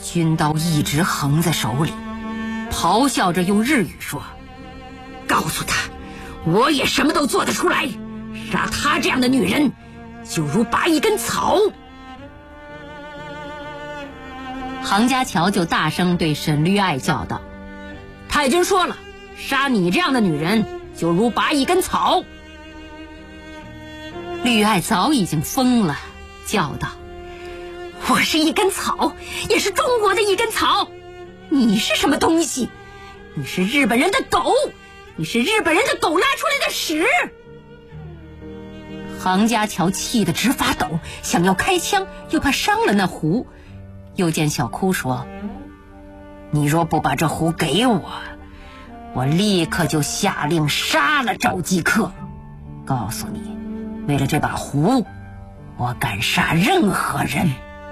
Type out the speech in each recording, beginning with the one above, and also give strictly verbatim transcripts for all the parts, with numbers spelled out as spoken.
军刀一直横在手里，咆哮着用日语说：“告诉他，我也什么都做得出来，杀她这样的女人就如拔一根草。”杭家桥就大声对沈绿爱叫道：“太君说了，杀你这样的女人就如拔一根草。”绿爱早已经疯了，叫道：“我是一根草，也是中国的一根草。你是什么东西？你是日本人的狗，你是日本人的狗拉出来的屎！”杭家桥气得直发抖，想要开枪，又怕伤了那壶。又见小哭说：“你若不把这壶给我，我立刻就下令杀了赵继克。告诉你，为了这把壶，我敢杀任何人。”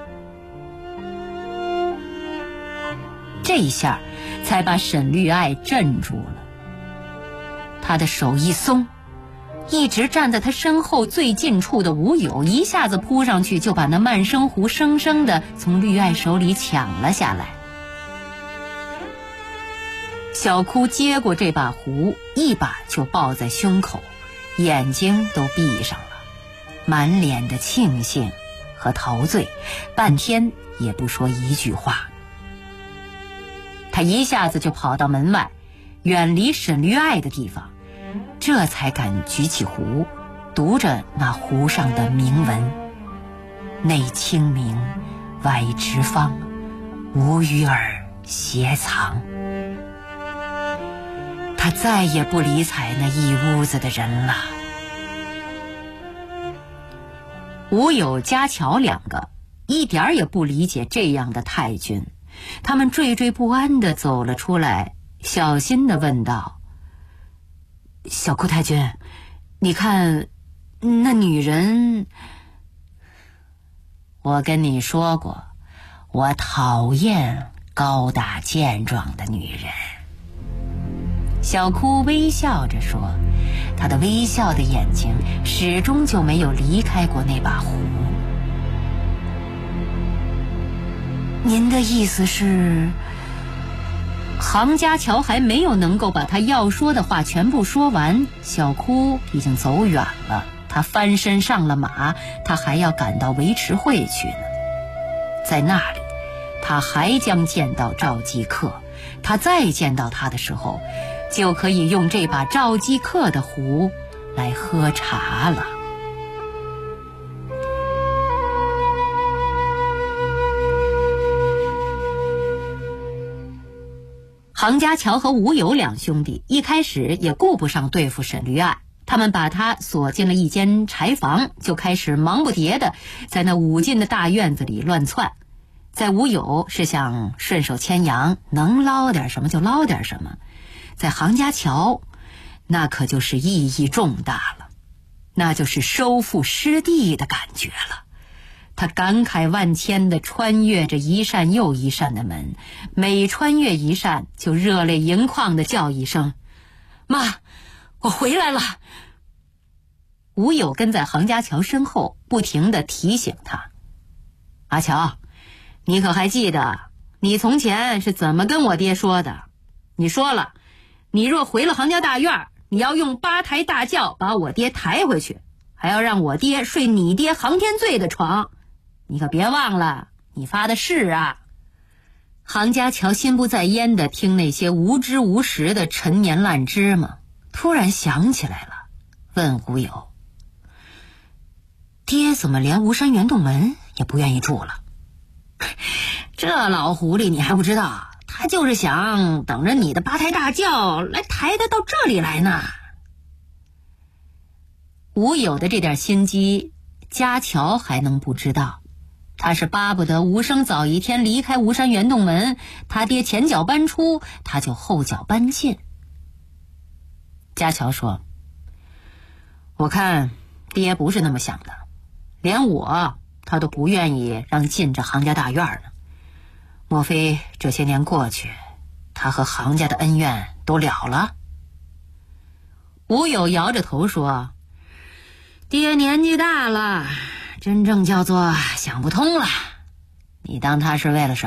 这一下才把沈绿爱镇住了。他的手一松，一直站在他身后最近处的吴友一下子扑上去，就把那慢生壶生生地从绿爱手里抢了下来。小哭接过这把壶，一把就抱在胸口，眼睛都闭上了，满脸的庆幸和陶醉，半天也不说一句话。他一下子就跑到门外，远离沈绿爱的地方，这才敢举起壶，读着那壶上的铭文：内清明，外直方，无与尔偕藏。他再也不理睬那一屋子的人了。吴友、家乔两个一点儿也不理解这样的太君，他们惴惴不安地走了出来，小心地问道：“小哭太君，你看那女人……”“我跟你说过，我讨厌高大健壮的女人。”小哭微笑着说，他的微笑的眼睛始终就没有离开过那把壶。“您的意思是……”杭家乔还没有能够把他要说的话全部说完，小哭已经走远了。他翻身上了马，他还要赶到维持会去呢。在那里，他还将见到赵继克。他再见到他的时候，就可以用这把赵继克的壶来喝茶了。杭家乔和吴友两兄弟一开始也顾不上对付沈绿爱，他们把他锁进了一间柴房，就开始忙不迭的在那五进的大院子里乱窜。在吴友是想顺手牵羊，能捞点什么就捞点什么，在杭家乔那可就是意义重大了，那就是收复失地的感觉了。他感慨万千地穿越着一扇又一扇的门，每穿越一扇就热泪盈眶地叫一声：“妈，我回来了！”吴友跟在杭家乔身后，不停地提醒他：“阿乔，你可还记得你从前是怎么跟我爹说的？你说了，你若回了杭家大院，你要用八抬大轿把我爹抬回去，还要让我爹睡你爹杭天醉的床。你可别忘了，你发的誓啊！”杭家乔心不在焉地听那些无知无识的陈年烂芝麻，突然想起来了，问吴友：“爹怎么连吴山圆洞门也不愿意住了？”“这老狐狸你还不知道，他就是想等着你的八抬大轿来抬他到这里来呢。”吴友的这点心机，家乔还能不知道？他是巴不得吴生早一天离开吴山圆洞门，他爹前脚搬出，他就后脚搬进。家乔说：“我看爹不是那么想的，连我他都不愿意让进这杭家大院呢。莫非这些年过去，他和杭家的恩怨都了了？”吴友摇着头说：“爹年纪大了，真正叫做想不通了。你当他是为了什么？”